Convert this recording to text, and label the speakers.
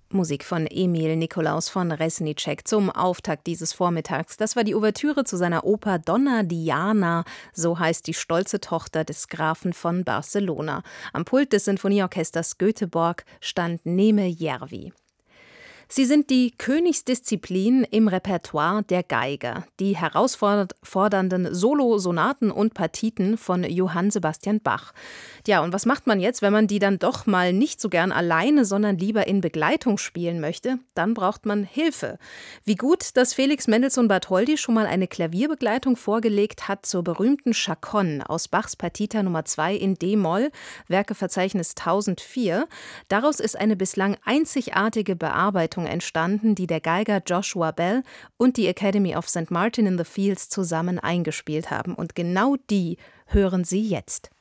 Speaker 1: Musik von Emil Nikolaus von Resnicek zum Auftakt dieses Vormittags. Das war die Ouvertüre zu seiner Oper Donna Diana, so heißt die stolze Tochter des Grafen von Barcelona. Am Pult des Sinfonieorchesters Göteborg stand Neme Järvi. Sie sind die Königsdisziplin im Repertoire der Geiger, die herausfordernden Solo-Sonaten und Partiten von Johann Sebastian Bach. Ja, und was macht man jetzt, wenn man die dann doch mal nicht so gern alleine, sondern lieber in Begleitung spielen möchte? Dann braucht man Hilfe. Wie gut, dass Felix Mendelssohn Bartholdy schon mal eine Klavierbegleitung vorgelegt hat zur berühmten Chaconne aus Bachs Partita Nummer 2 in D-Moll, Werkeverzeichnis 1004. Daraus ist eine bislang einzigartige Bearbeitung entstanden, die der Geiger Joshua Bell und die Academy of St. Martin in the Fields zusammen eingespielt haben. Und genau die hören Sie jetzt.